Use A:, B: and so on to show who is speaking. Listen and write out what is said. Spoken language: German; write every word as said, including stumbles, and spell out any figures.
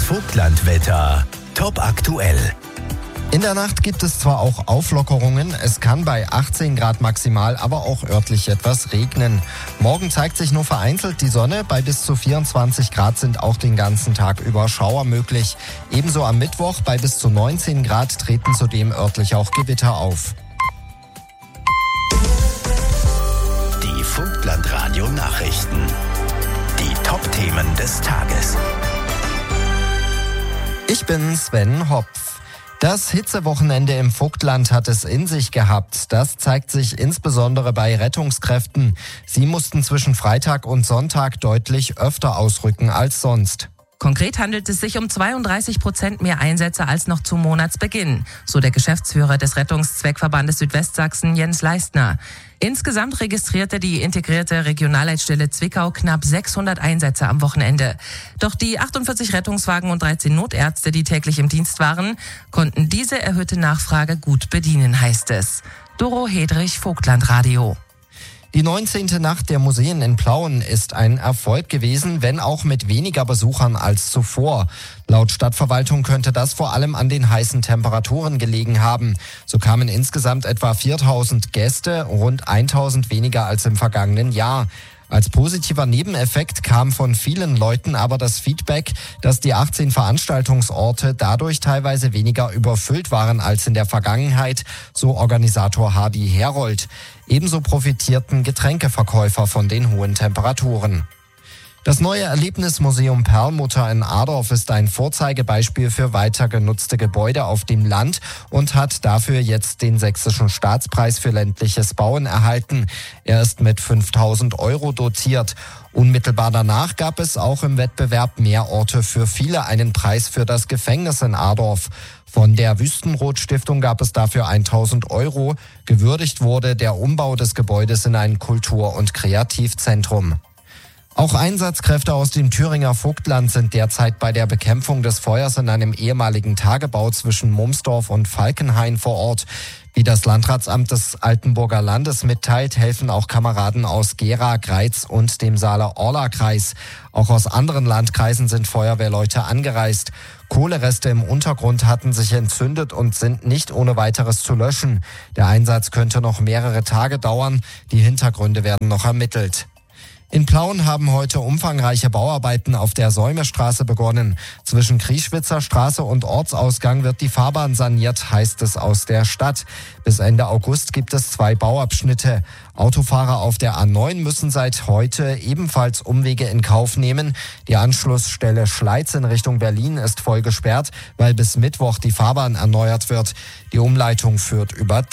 A: Vogtlandwetter. Top aktuell.
B: In der Nacht gibt es zwar auch Auflockerungen, es kann bei achtzehn Grad maximal, aber auch örtlich etwas regnen. Morgen zeigt sich nur vereinzelt die Sonne, bei bis zu vierundzwanzig Grad sind auch den ganzen Tag über Schauer möglich. Ebenso am Mittwoch bei bis zu neunzehn Grad treten zudem örtlich auch Gewitter auf.
A: Die Vogtlandradio-Nachrichten. Die Top-Themen des Tages.
B: Ich bin Sven Hopf. Das Hitzewochenende im Vogtland hat es in sich gehabt. Das zeigt sich insbesondere bei Rettungskräften. Sie mussten zwischen Freitag und Sonntag deutlich öfter ausrücken als sonst.
C: Konkret handelt es sich um zweiunddreißig Prozent mehr Einsätze als noch zum Monatsbeginn, so der Geschäftsführer des Rettungszweckverbandes Südwestsachsen Jens Leistner. Insgesamt registrierte die integrierte Regionalleitstelle Zwickau knapp sechshundert Einsätze am Wochenende. Doch die achtundvierzig Rettungswagen und dreizehn Notärzte, die täglich im Dienst waren, konnten diese erhöhte Nachfrage gut bedienen, heißt es. Doro Hedrich, Vogtlandradio.
B: Die neunzehnte Nacht der Museen in Plauen ist ein Erfolg gewesen, wenn auch mit weniger Besuchern als zuvor. Laut Stadtverwaltung könnte das vor allem an den heißen Temperaturen gelegen haben. So kamen insgesamt etwa viertausend Gäste, rund eintausend weniger als im vergangenen Jahr. Als positiver Nebeneffekt kam von vielen Leuten aber das Feedback, dass die achtzehn Veranstaltungsorte dadurch teilweise weniger überfüllt waren als in der Vergangenheit, so Organisator Hardy Herold. Ebenso profitierten Getränkeverkäufer von den hohen Temperaturen. Das neue Erlebnismuseum Perlmutter in Adorf ist ein Vorzeigebeispiel für weiter genutzte Gebäude auf dem Land und hat dafür jetzt den Sächsischen Staatspreis für ländliches Bauen erhalten. Er ist mit fünftausend Euro dotiert. Unmittelbar danach gab es auch im Wettbewerb Mehr Orte für viele einen Preis für das Gefängnis in Adorf. Von der Wüstenrot-Stiftung gab es dafür tausend Euro. Gewürdigt wurde der Umbau des Gebäudes in ein Kultur- und Kreativzentrum. Auch Einsatzkräfte aus dem Thüringer Vogtland sind derzeit bei der Bekämpfung des Feuers in einem ehemaligen Tagebau zwischen Mumsdorf und Falkenhain vor Ort. Wie das Landratsamt des Altenburger Landes mitteilt, helfen auch Kameraden aus Gera, Greiz und dem Saale-Orla-Kreis. Auch aus anderen Landkreisen sind Feuerwehrleute angereist. Kohlereste im Untergrund hatten sich entzündet und sind nicht ohne weiteres zu löschen. Der Einsatz könnte noch mehrere Tage dauern. Die Hintergründe werden noch ermittelt. In Plauen haben heute umfangreiche Bauarbeiten auf der Säumestraße begonnen. Zwischen Krieschwitzer Straße und Ortsausgang wird die Fahrbahn saniert, heißt es aus der Stadt. Bis Ende August gibt es zwei Bauabschnitte. Autofahrer auf der A neun müssen seit heute ebenfalls Umwege in Kauf nehmen. Die Anschlussstelle Schleiz in Richtung Berlin ist voll gesperrt, weil bis Mittwoch die Fahrbahn erneuert wird. Die Umleitung führt über